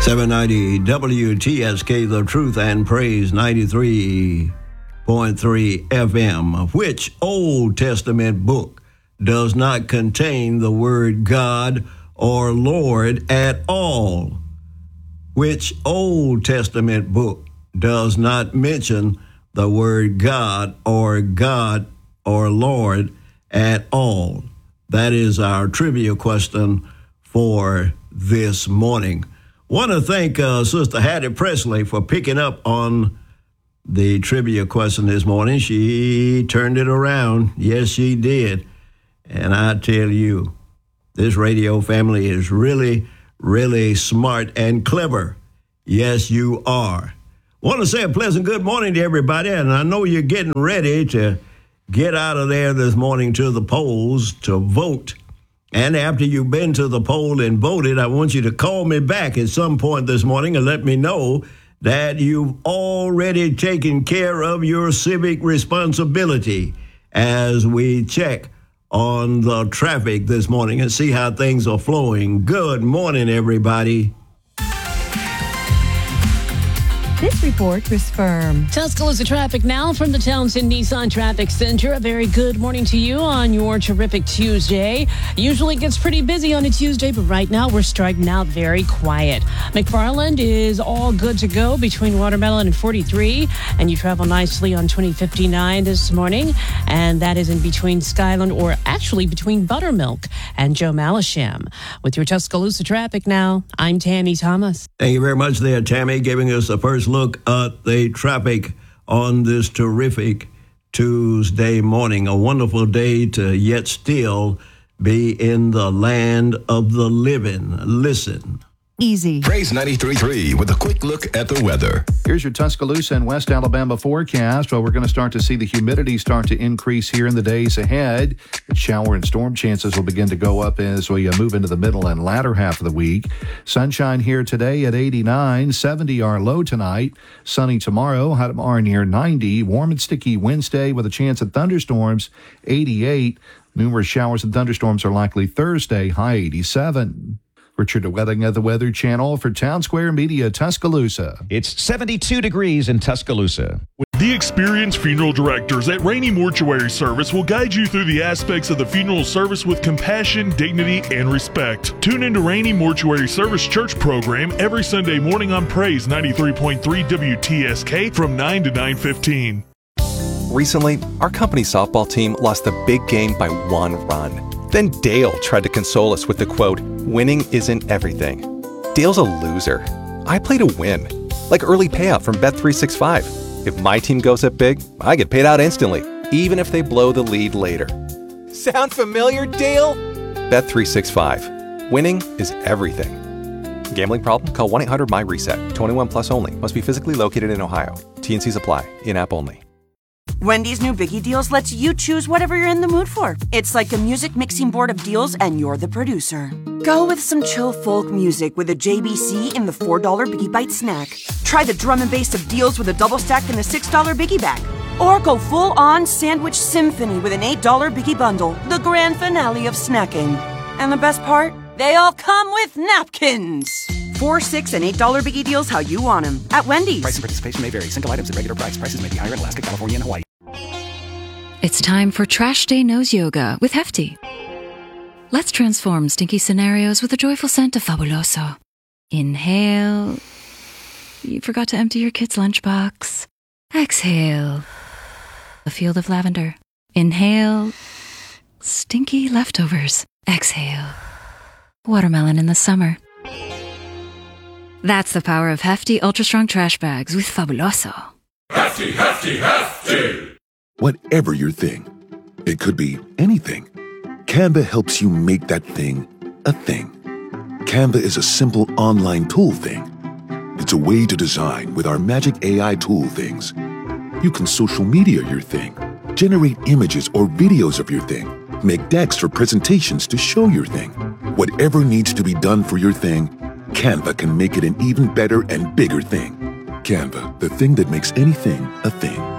790 WTSK, The Truth and Praise, 93.3 FM. Which Old Testament book does not contain the word God or Lord at all? Which Old Testament book does not mention the word God or Lord at all? That is our trivia question for this morning. Want to thank Sister Hattie Presley for picking up on the trivia question this morning. She turned it around. Yes, she did. And I tell you, this radio family is really, really smart and clever. Yes, you are. Want to say a pleasant good morning to everybody. And I know you're getting ready to get out of there this morning to the polls to vote. And after you've been to the poll and voted, I want you to call me back at some point this morning and let me know that you've already taken care of your civic responsibility as we check on the traffic this morning and see how things are flowing. Good morning, everybody. This report was firm. Tuscaloosa traffic now from the Townsend Nissan Traffic Center. A very good morning to you on your terrific Tuesday. Usually gets pretty busy on a Tuesday, but right now we're starting out very quiet. McFarland is all good to go between Watermelon and 43, and you travel nicely on 2059 this morning, and that is in between Skyland, or actually between Buttermilk and Joe Malisham. With your Tuscaloosa traffic now, I'm Tammy Thomas. Thank you very much there, Tammy, giving us the first look at the traffic on this terrific Tuesday morning. A wonderful day to yet still be in the land of the living. Listen. Easy. Praise 93.3 with a quick look at the weather. Here's your Tuscaloosa and West Alabama forecast. Well, we're going to start to see the humidity start to increase here in the days ahead. Shower and storm chances will begin to go up as we move into the middle and latter half of the week. Sunshine here today at 89, 70 our low tonight. Sunny tomorrow, high tomorrow near 90. Warm and sticky Wednesday with a chance of thunderstorms, 88. Numerous showers and thunderstorms are likely Thursday, high 87. Richard Wedding of the Weather Channel for Town Square Media, Tuscaloosa. It's 72 degrees in Tuscaloosa. The experienced funeral directors at Rainey Mortuary Service will guide you through the aspects of the funeral service with compassion, dignity, and respect. Tune into Rainey Mortuary Service Church program every Sunday morning on Praise 93.3 WTSK from 9 to 9:15. Recently, our company softball team lost the big game by 1 run. Then Dale tried to console us with the quote, "Winning isn't everything." Dale's a loser. I play to win, like early payout from Bet365. If my team goes up big, I get paid out instantly, even if they blow the lead later. Sound familiar, Dale? Bet365. Winning is everything. Gambling problem? Call 1-800-MY-RESET. 21 plus only. Must be physically located in Ohio. T&Cs apply. In-app only. Wendy's new Biggie Deals lets you choose whatever you're in the mood for. It's like a music mixing board of deals, and you're the producer. Go with some chill folk music with a JBC in the $4 Biggie Bite snack. Try the drum and bass of deals with a double stack in the $6 Biggie Bag. Or go full-on sandwich symphony with an $8 Biggie Bundle, the grand finale of snacking. And the best part? They all come with napkins. $4, $6, and $8 Biggie Deals how you want them at Wendy's. Price and participation may vary. Single items at regular price. Prices may be higher in Alaska, California, and Hawaii. It's time for Trash Day Nose Yoga with Hefty. Let's transform stinky scenarios with a joyful scent of Fabuloso. Inhale. You forgot to empty your kid's lunchbox. Exhale. A field of lavender. Inhale. Stinky leftovers. Exhale. Watermelon in the summer. That's the power of Hefty Ultra Strong Trash Bags with Fabuloso. Hefty, Hefty, Hefty! Whatever your thing, it could be anything. Canva helps you make that thing a thing. Canva is a simple online tool thing. It's a way to design with our magic AI tool things. You can social media your thing, generate images or videos of your thing, make decks for presentations to show your thing. Whatever needs to be done for your thing, Canva can make it an even better and bigger thing. Canva, the thing that makes anything a thing.